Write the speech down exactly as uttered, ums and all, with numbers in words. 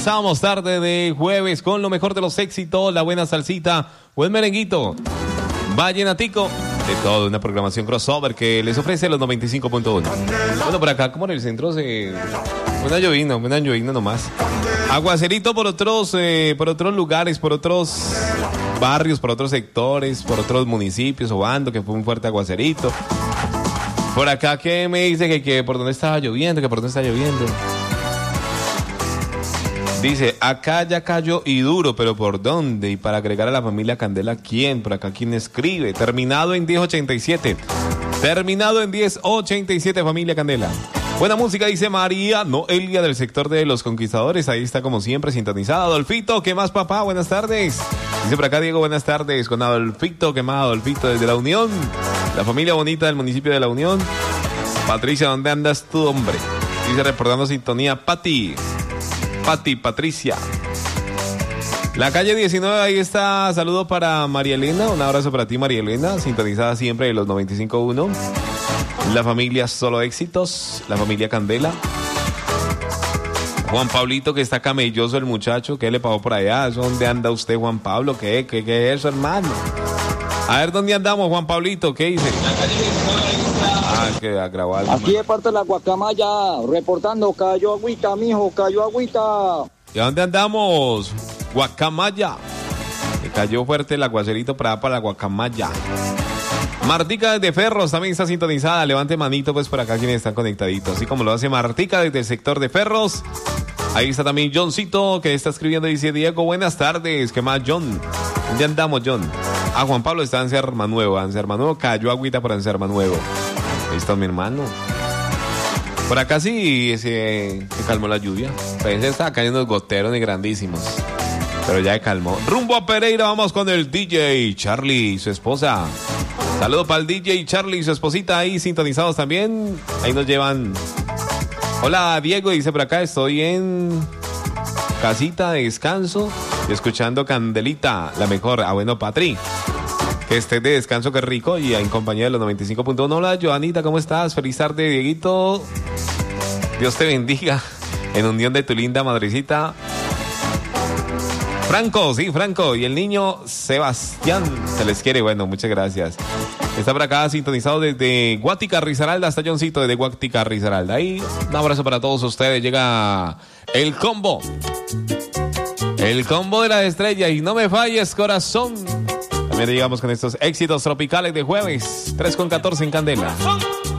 Comenzamos tarde de jueves con lo mejor de los éxitos, la buena salsita, buen merenguito, vallenatico, de todo, una programación crossover que les ofrece los noventa y cinco punto uno. Bueno, por acá, como en el centro, se... Buena llovina, buena llovina nomás. Aguacerito por otros, eh, por otros lugares, por otros barrios, por otros sectores, por otros municipios, Obando, que fue un fuerte aguacerito. Por acá que me dice que, que por dónde estaba lloviendo, que por dónde está lloviendo. Dice, acá ya cayó y duro, pero ¿por dónde? Y para agregar a la familia Candela, ¿quién? Por acá, ¿quién escribe? Terminado en diez ochenta y siete. Terminado en diez ochenta y siete, familia Candela. Buena música, dice María Noelia del sector de Los Conquistadores. Ahí está como siempre sintonizada. Adolfito, ¿qué más, papá? Buenas tardes. Dice por acá Diego, buenas tardes. Con Adolfito, ¿qué más, Adolfito? Desde La Unión. La familia bonita del municipio de La Unión. Patricia, ¿dónde andas tú, hombre? Dice reportando sintonía, Pati. Pati, Patricia. La calle diecinueve, ahí está. Saludo para María Elena. Un abrazo para ti, María Elena. Sintonizada siempre de los noventa y cinco punto uno. La familia Solo Éxitos. La familia Candela. Juan Pablito, que está camelloso el muchacho. ¿Qué le pasó por allá? ¿Dónde anda usted, Juan Pablo? ¿Qué, qué, qué es eso, hermano? A ver, ¿dónde andamos, Juan Pablito? ¿Qué dice? Ah, es que grabó algo. Aquí de parte de la Guacamaya, reportando, cayó agüita, mijo, cayó agüita. ¿Y a dónde andamos? Guacamaya. Que cayó fuerte el aguacerito para, para la Guacamaya. Martica desde Ferros también está sintonizada. Levante manito pues por acá quienes están conectaditos. Así como lo hace Martica desde el sector de Ferros. Ahí está también Johncito que está escribiendo. Dice Diego, buenas tardes. ¿Qué más, John? ¿Dónde andamos, John? Ah, Juan Pablo está en Anserma Nuevo. Anserma Nuevo, cayó agüita por Anserma Nuevo. Ahí está mi hermano. Por acá sí se, se calmó la lluvia. Parece que estaba cayendo goteros ni grandísimos. Pero ya se calmó. Rumbo a Pereira, vamos con el D J Charlie y su esposa. Saludos para el D J Charlie y su esposita ahí sintonizados también. Ahí nos llevan. Hola Diego, dice por acá, estoy en casita de descanso y escuchando Candelita, la mejor. Ah, bueno, Patri, que estés de descanso, qué rico, y en compañía de los noventa y cinco punto uno. Hola Joanita, ¿cómo estás? Feliz tarde, Dieguito. Dios te bendiga en unión de tu linda madrecita. Franco, sí, Franco. Y el niño Sebastián, se les quiere. Bueno, muchas gracias. Está por acá sintonizado desde Guática, Risaralda, hasta Johncito desde Guática, Risaralda. Ahí, un abrazo para todos ustedes. Llega el combo. El combo de la estrella. Y no me falles, corazón. También llegamos con estos éxitos tropicales de jueves. tres con catorce en Candela.